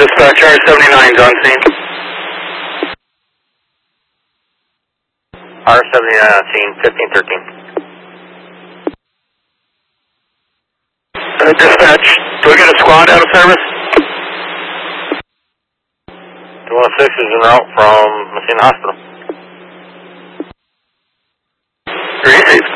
Dispatch R79's on scene. R79 on scene, 1513. Dispatch, do we get a squad out of service? 216 is en route from Messina Hospital. Received.